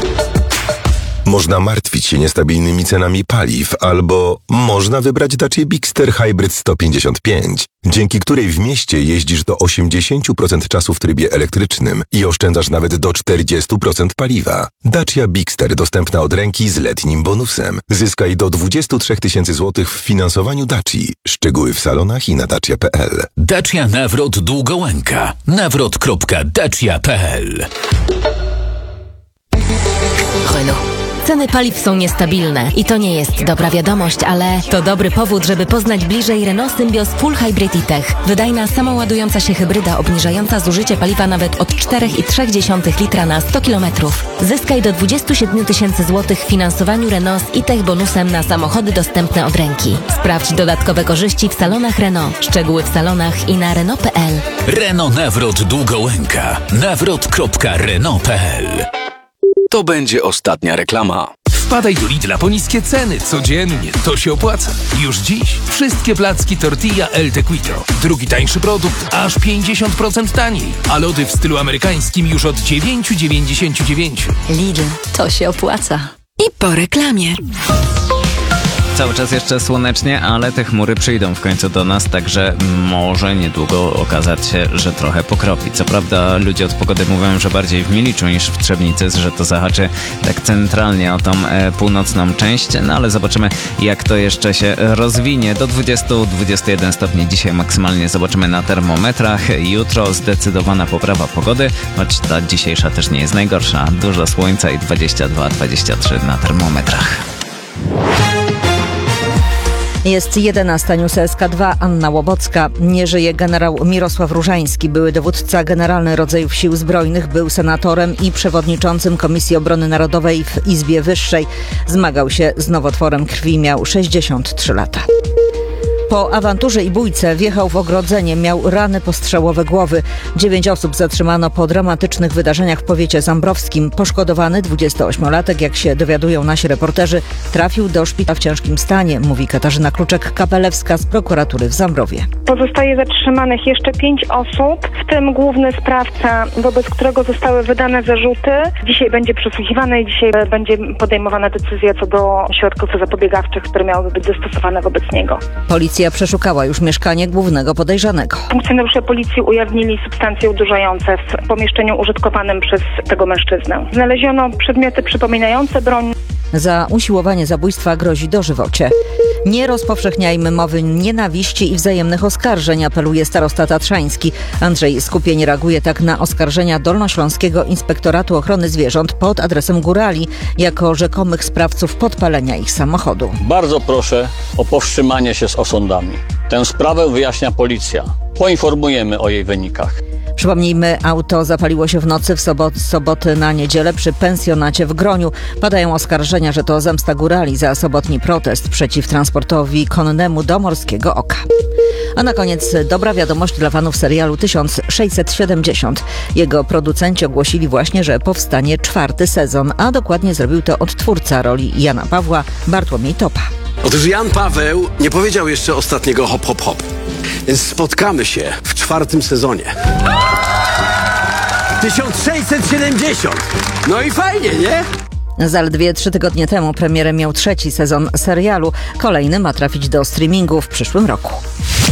Można martwić się niestabilnymi cenami paliw, albo można wybrać Dacia Bigster Hybrid 155, dzięki której w mieście jeździsz do 80% czasu w trybie elektrycznym i oszczędzasz nawet do 40% paliwa. Dacia Bigster dostępna od ręki z letnim bonusem. Zyskaj do 23 000 zł w finansowaniu Daci. Szczegóły w salonach i na dacia.pl. Dacia Nawrot Długołęka. nawrot.dacia.pl. Renault. Ceny paliw są niestabilne i to nie jest dobra wiadomość, ale to dobry powód, żeby poznać bliżej Renault Symbioz Full Hybrid e-Tech. Wydajna, samoładująca się hybryda obniżająca zużycie paliwa nawet od 4,3 litra na 100 km. Zyskaj do 27 000 zł w finansowaniu Renault z e-Tech bonusem na samochody dostępne od ręki. Sprawdź dodatkowe korzyści w salonach Renault. Szczegóły w salonach i na Renault.pl. Renault Nawrot Długołęka. nawrot.renault.pl. To będzie ostatnia reklama. Wpadaj do Lidla po niskie ceny. Codziennie. To się opłaca. Już dziś wszystkie placki tortilla El Tequito. Drugi tańszy produkt aż 50% taniej. A lody w stylu amerykańskim już od 9,99. Lidl, to się opłaca. I po reklamie. Cały czas jeszcze słonecznie, ale te chmury przyjdą w końcu do nas, także może niedługo okazać się, że trochę pokropi. Co prawda ludzie od pogody mówią, że bardziej w Miliczu niż w Trzebnicy, że to zahaczy tak centralnie o tą północną część, no ale zobaczymy, jak to jeszcze się rozwinie. Do 20-21 stopni dzisiaj maksymalnie zobaczymy na termometrach. Jutro zdecydowana poprawa pogody, choć ta dzisiejsza też nie jest najgorsza. Dużo słońca i 22-23 na termometrach. Jest 11, News SK2, Anna Łobocka. Nie żyje generał Mirosław Różański, były dowódca generalny rodzajów sił zbrojnych, był senatorem i przewodniczącym Komisji Obrony Narodowej w Izbie Wyższej. Zmagał się z nowotworem krwi, miał 63 lata. Po awanturze i bójce wjechał w ogrodzenie, miał rany postrzałowe głowy. 9 osób zatrzymano po dramatycznych wydarzeniach w powiecie zambrowskim. Poszkodowany 28-latek, jak się dowiadują nasi reporterzy, trafił do szpitala w ciężkim stanie, mówi Katarzyna Kluczek-Kapelewska z prokuratury w Zambrowie. Pozostaje zatrzymanych jeszcze 5 osób, w tym główny sprawca, wobec którego zostały wydane zarzuty. Dzisiaj będzie przesłuchiwany i dzisiaj będzie podejmowana decyzja co do środków zapobiegawczych, które miałyby być zastosowane wobec niego. Policja przeszukała już mieszkanie głównego podejrzanego. Funkcjonariusze policji ujawnili substancje odurzające w pomieszczeniu użytkowanym przez tego mężczyznę. Znaleziono przedmioty przypominające broń. Za usiłowanie zabójstwa grozi dożywocie. Nie rozpowszechniajmy mowy nienawiści i wzajemnych oskarżeń, apeluje starosta tatrzański. Andrzej Skupień reaguje tak na oskarżenia Dolnośląskiego Inspektoratu Ochrony Zwierząt pod adresem górali jako rzekomych sprawców podpalenia ich samochodu. Bardzo proszę o powstrzymanie się z osądami. Tę sprawę wyjaśnia policja. Poinformujemy o jej wynikach. Przypomnijmy, auto zapaliło się w nocy z soboty na niedzielę przy pensjonacie w Groniu. Padają oskarżenia, że to zemsta górali za sobotni protest przeciw transportowi konnemu do Morskiego Oka. A na koniec dobra wiadomość dla fanów serialu 1670. Jego producenci ogłosili właśnie, że powstanie 4. sezon, a dokładnie zrobił to odtwórca roli Jana Pawła, Bartłomiej Topa. Otóż Jan Paweł nie powiedział jeszcze ostatniego hop, hop, hop. Więc spotkamy się w 4. sezonie. 1670! No i fajnie, nie? Zaledwie 3 tygodnie temu premierę miał 3. sezon serialu. Kolejny ma trafić do streamingu w przyszłym roku.